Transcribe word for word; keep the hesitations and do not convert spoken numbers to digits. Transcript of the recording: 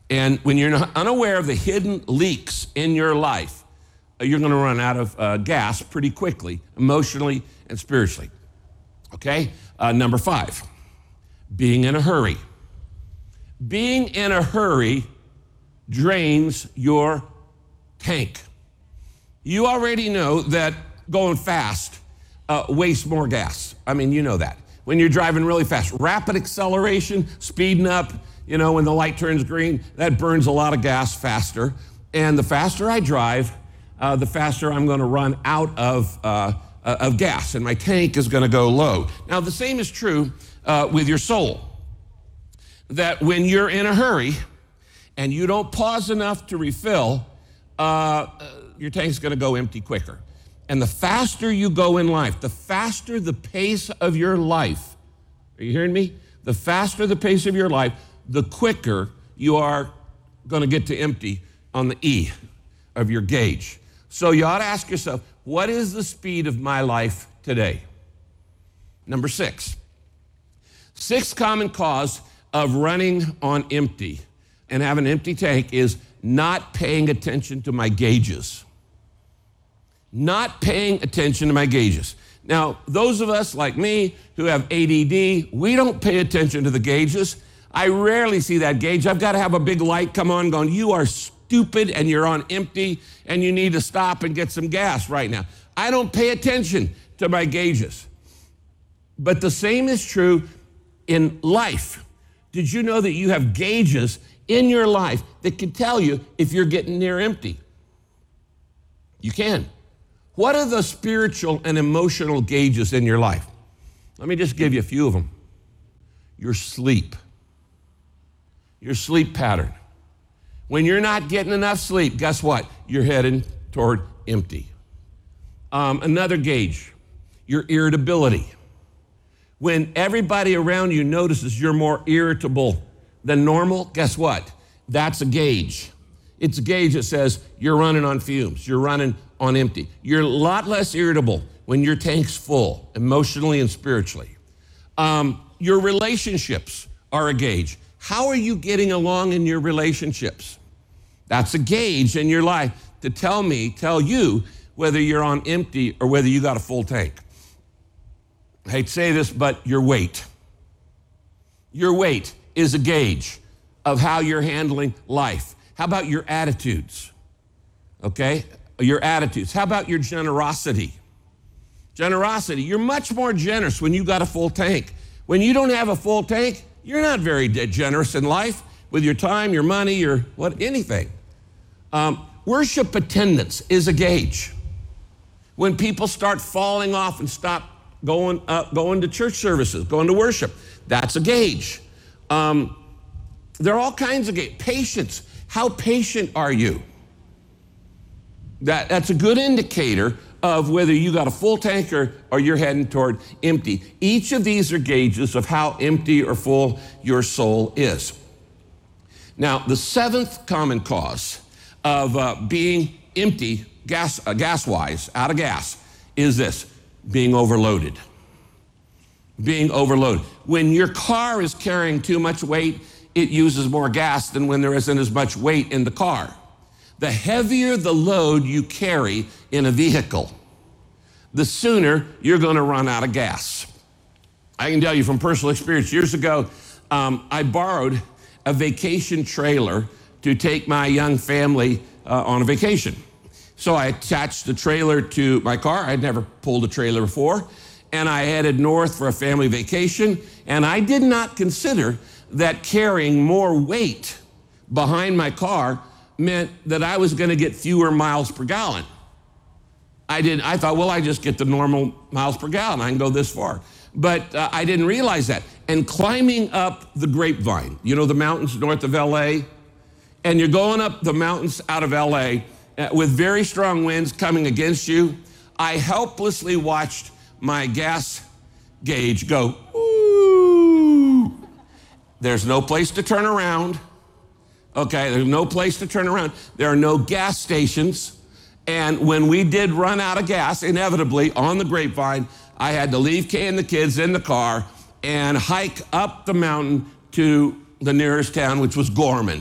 And when you're not unaware of the hidden leaks in your life, you're going to run out of uh, gas pretty quickly, emotionally and spiritually. Okay? Uh, number five, being in a hurry. Being in a hurry drains your tank. You already know that going fast uh, wastes more gas. I mean, you know that. When you're driving really fast, rapid acceleration, speeding up, you know, when the light turns green, that burns a lot of gas faster. And the faster I drive, uh, the faster I'm going to run out of, uh, uh, of gas, and my tank is going to go low. Now, the same is true uh, with your soul. That when you're in a hurry and you don't pause enough to refill, uh, your tank's going to go empty quicker. And the faster you go in life, the faster the pace of your life, are you hearing me? The faster the pace of your life, the quicker you are going to get to empty on the E of your gauge. So you ought to ask yourself, what is the speed of my life today? Number six. Sixth common cause of running on empty and having an empty tank is not paying attention to my gauges. Not paying attention to my gauges. Now, those of us like me who have A D D, we don't pay attention to the gauges. I rarely see that gauge. I've got to have a big light come on going, you are stupid and you're on empty and you need to stop and get some gas right now. I don't pay attention to my gauges. But the same is true in life. Did you know that you have gauges in your life that can tell you if you're getting near empty? You can. What are the spiritual and emotional gauges in your life? Let me just give you a few of them. Your sleep. Your sleep pattern. When you're not getting enough sleep, guess what? You're heading toward empty. Um, another gauge, your irritability. When everybody around you notices you're more irritable than normal, guess what? That's a gauge. It's a gauge that says you're running on fumes, you're running on empty. You're a lot less irritable when your tank's full, emotionally and spiritually. Um, your relationships are a gauge. How are you getting along in your relationships? That's a gauge in your life to tell me, tell you whether you're on empty or whether you got a full tank. I hate to say this, but your weight. Your weight is a gauge of how you're handling life. How about your attitudes? Okay? Your attitudes. How about your generosity? Generosity. You're much more generous when you got a full tank. When you don't have a full tank, you're not very generous in life with your time, your money, your what, anything. Um, worship attendance is a gauge. When people start falling off and stop going uh, going to church services, going to worship, that's a gauge. Um, there are all kinds of gauges. Patience. How patient are you? That, that's a good indicator of whether you got a full tank or, or you're heading toward empty. Each of these are gauges of how empty or full your soul is. Now, the seventh common cause of uh, being empty, gas, uh, gas-wise, out of gas, is this, being overloaded. Being overloaded. When your car is carrying too much weight, it uses more gas than when there isn't as much weight in the car. The heavier the load you carry in a vehicle, the sooner you're going to run out of gas. I can tell you from personal experience, years ago, um, I borrowed a vacation trailer to take my young family uh, on a vacation. So I attached the trailer to my car. I'd never pulled a trailer before. And I headed north for a family vacation. And I did not consider that carrying more weight behind my car meant that I was going to get fewer miles per gallon. I did. I thought, well, I just get the normal miles per gallon. I can go this far. But uh, I didn't realize that. And climbing up the Grapevine, you know, the mountains north of L A, and you're going up the mountains out of L A uh, with very strong winds coming against you, I helplessly watched my gas gauge go, ooh. There's no place to turn around. Okay, there's no place to turn around. There are no gas stations. And when we did run out of gas, inevitably, on the Grapevine, I had to leave Kay and the kids in the car and hike up the mountain to the nearest town, which was Gorman.